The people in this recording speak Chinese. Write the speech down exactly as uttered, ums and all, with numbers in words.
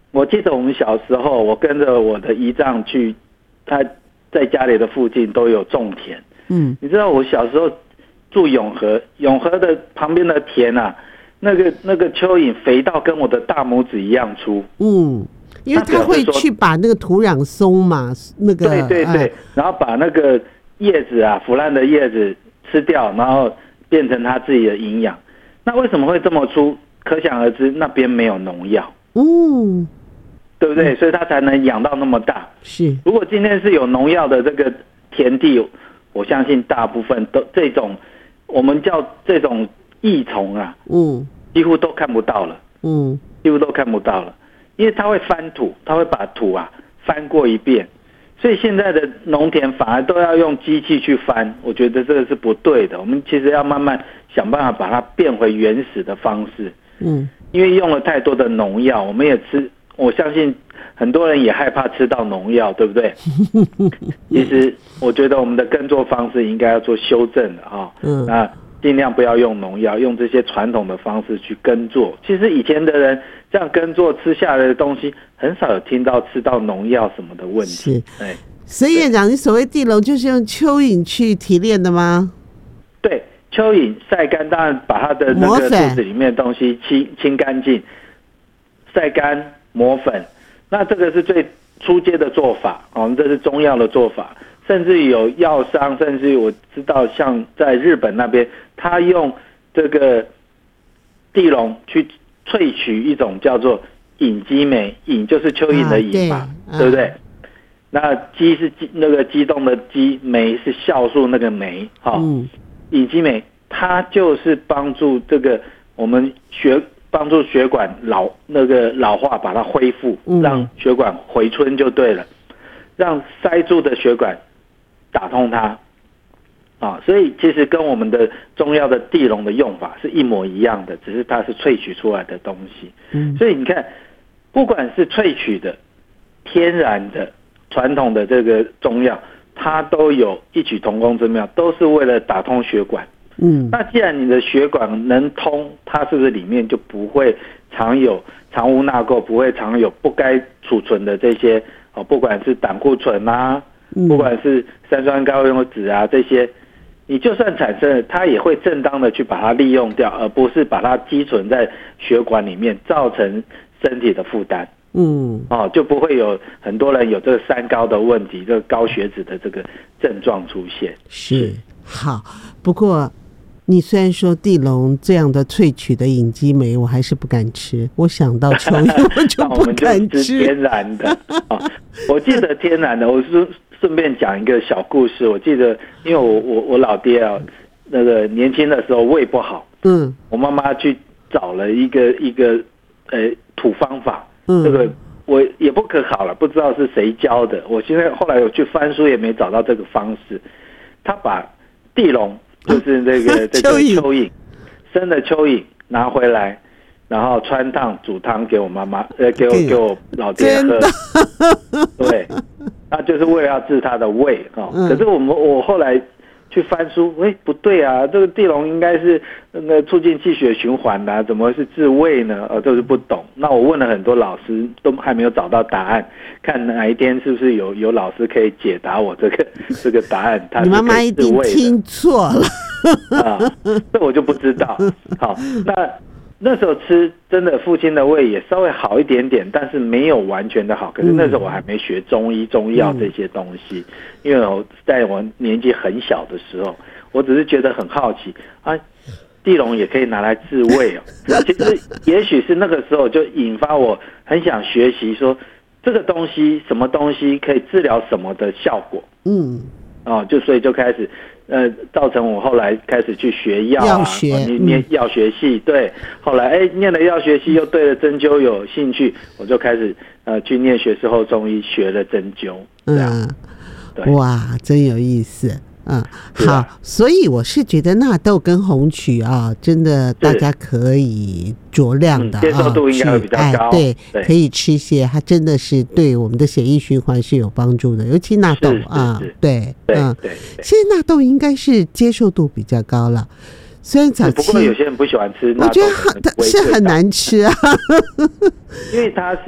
我记得我们小时候，我跟着我的姨丈去，他在家里的附近都有种田。嗯，你知道我小时候住永和，永和的旁边的田啊，那个那个蚯蚓肥到跟我的大拇指一样粗。 嗯，因为它会去把那个土壤松嘛，那个对对对，呃、然后把那个叶子啊，腐烂的叶子吃掉，然后变成它自己的营养。那为什么会这么粗？可想而知，那边没有农药。嗯。对不对？所以它才能养到那么大。 是， 如果今天是有农药的这个田地，我相信大部分都这种我们叫这种益虫啊，嗯，几乎都看不到了，嗯，几乎都看不到了，因为它会翻土，它会把土啊翻过一遍，所以现在的农田反而都要用机器去翻，我觉得这个是不对的。我们其实要慢慢想办法把它变回原始的方式，嗯，因为用了太多的农药，我们也吃。我相信很多人也害怕吃到农药，对不对？其实我觉得我们的耕作方式应该要做修正的啊，嗯，那尽量不要用农药，用这些传统的方式去耕作。其实以前的人这样耕作吃下来的东西，很少有听到吃到农药什么的问题。是， 哎，所以院长，你所谓地笼就是用蚯蚓去提炼的吗？ 对，蚯蚓晒干，当然把它的那个肚子里面的东西清清干净，晒干。磨粉，那这个是最初阶的做法，哦，这是中药的做法，甚至有药商，甚至我知道像在日本那边，他用这个地笼去萃取一种叫做隐激酶，隐就是蚯蚓的隐嘛，啊 对, 对不对？那激是那个激动的激，酶是酵素那个酶，哈、哦，嗯、隐激酶它就是帮助这个我们学。帮助血管老那个老化，把它恢复，让血管回春就对了，让塞住的血管打通它，啊，所以其实跟我们的中药的地笼的用法是一模一样的，只是它是萃取出来的东西。嗯，所以你看，不管是萃取的、天然的、传统的这个中药，它都有异曲同工之妙，都是为了打通血管。嗯，那既然你的血管能通，它是不是里面就不会藏有藏污纳垢，不会藏有不该储存的这些哦，不管是胆固醇啊，嗯、不管是三酸甘油酯啊这些，你就算产生了，它也会正当的去把它利用掉，而不是把它积存在血管里面，造成身体的负担。嗯，哦，就不会有很多人有这个三高的问题，这个高血脂的这个症状出现。 是，好，不过。你虽然说地笼这样的萃取的隐激酶，我还是不敢吃。我想到蚯蚓，我就不敢吃。 我们就吃天然的、哦。我记得天然的，我是顺便讲一个小故事。我记得，因为我我我老爹啊，那个年轻的时候胃不好，嗯，我妈妈去找了一个一个呃土方法，嗯，这个我也不可考了，不知道是谁教的。我现在后来有去翻书，也没找到这个方式。他把地笼。就是这个这个蚯蚓，生的蚯蚓拿回来，然后穿烫煮汤给我妈妈，呃，给我给我老爹喝。对，那就是为了要治他的胃哦。嗯、可是我们我后来去翻书，哎，不对啊，这个地笼应该是那个促进气血循环的、啊，怎么会是治胃呢？呃，就是不懂。那我问了很多老师，都还没有找到答案。看哪一天是不是有有老师可以解答我这个这个答案？他你妈妈一定听错了啊，这我就不知道。好，那那时候吃真的父亲的胃也稍微好一点点，但是没有完全的好。可是那时候我还没学中医中药这些东西，嗯、因为我在我年纪很小的时候，我只是觉得很好奇啊。地笼也可以拿来治胃哦。其实也许是那个时候就引发我很想学习说。这个东西什么东西可以治疗什么的效果？嗯，哦，就所以就开始，呃，造成我后来开始去学药啊， 药学， 哦、念药学系，对，后来哎念了药学系，又对了针灸有兴趣，我就开始呃去念学士后中医，学了针灸，这样，嗯， 对，哇，真有意思。嗯，好，啊、所以我是觉得纳豆跟红曲啊，真的大家可以酌量的、啊嗯、 接受度应该会比较高， 对，对，可以吃一些，它真的是对我们的血液循环是有帮助的，尤其纳豆啊，对， 对，嗯，对， 现在纳豆应该是接受度比较高了。虽然早期， 不过有些人不喜欢吃纳豆， 我觉得它是很难吃啊， 因为它是。